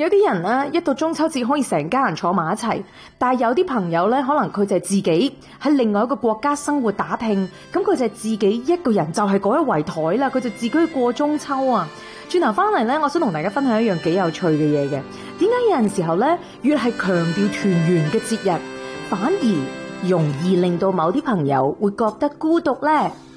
有啲人呢，一到中秋節可以成家人坐埋一齊，但係有啲朋友呢，可能佢就係自己喺另外一個國家生活打拼，咁佢就係自己一個人就係嗰一圍台啦，佢就自己去過中秋啊。轉頭翻嚟呢，我想同大家分享一樣幾有趣嘅嘢嘅。點解有陣時候呢，越係強調團圓嘅節日，反而容易令到某啲朋友會覺得孤獨呢？